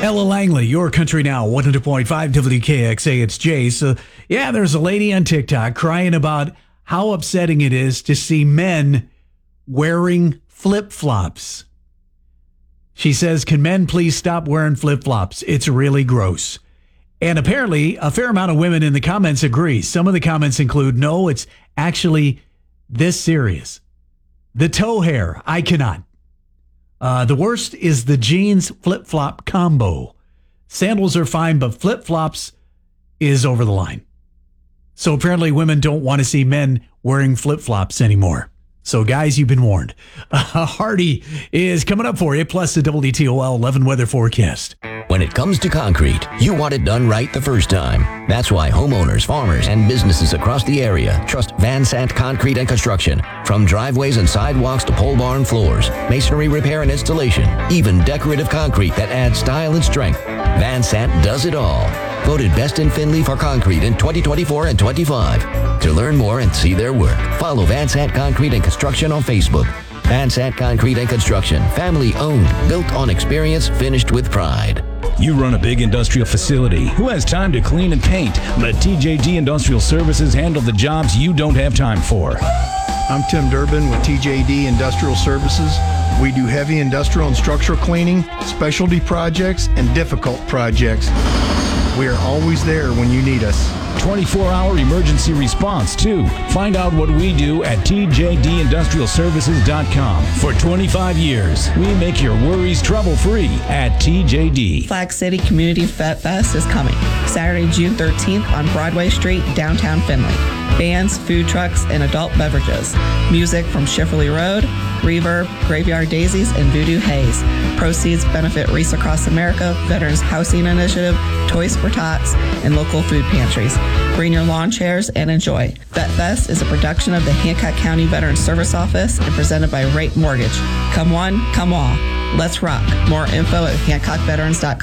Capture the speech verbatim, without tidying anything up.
Ella Langley, Your Country Now, one hundred point five W K X A. It's Jay. So, yeah, there's a lady on TikTok crying about how upsetting it is to see men wearing flip-flops. She says, can men please stop wearing flip-flops? It's really gross. And apparently, a fair amount of women in the comments agree. Some of the comments include, no, it's actually this serious. The toe hair, I cannot. Uh, the worst is the jeans flip-flop combo. Sandals are fine, but flip-flops is over the line. So apparently women don't want to see men wearing flip-flops anymore. So guys, you've been warned. Uh, Hardy is coming up for you, plus the W T O L eleven weather forecast. When it comes to concrete, you want it done right the first time. That's why homeowners, farmers, and businesses across the area trust Van Sant Concrete and Construction. From driveways and sidewalks to pole barn floors, masonry repair and installation, even decorative concrete that adds style and strength. Van Sant does it all. Voted best in Findlay for concrete in twenty twenty-four and twenty-five. To learn more and see their work, follow Van Sant Concrete and Construction on Facebook. Van Sant Concrete and Construction, family owned, built on experience, finished with pride. You run a big industrial facility. Who has time to clean and paint? Let T J D Industrial Services handle the jobs you don't have time for. I'm Tim Durbin with T J D Industrial Services. We do heavy industrial and structural cleaning, specialty projects, and difficult projects. We are always there when you need us. twenty-four hour emergency response, too. Find out what we do at T J D industrial services dot com. For twenty-five years, we make your worries trouble-free at T J D. Flag City Community Fet Fest is coming Saturday, June thirteenth on Broadway Street, downtown Findlay. Bands, food trucks, and adult beverages. Music from Schifferly Road, Reverb, Graveyard Daisies, and Voodoo Haze. Proceeds benefit Reese Across America, Veterans Housing Initiative, Toys for Tots, and local food pantries. Bring your lawn chairs and enjoy. Vet Fest is a production of the Hancock County Veterans Service Office and presented by Rate Mortgage. Come one, come all. Let's rock. More info at hancock veterans dot com.